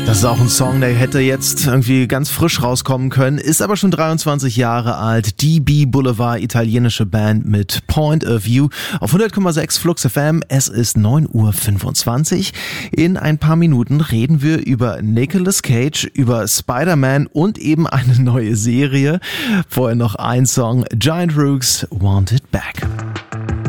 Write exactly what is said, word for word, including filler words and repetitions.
Das ist auch ein Song, der hätte jetzt irgendwie ganz frisch rauskommen können, ist aber schon dreiundzwanzig Jahre alt. D B Boulevard, italienische Band mit Point of View auf hundert Komma sechs Flux F M. Es ist neun Uhr fünfundzwanzig. In ein paar Minuten reden wir über Nicolas Cage, über Spider-Man und eben eine neue Serie. Vorher noch ein Song, Giant Rooks, Want It Back.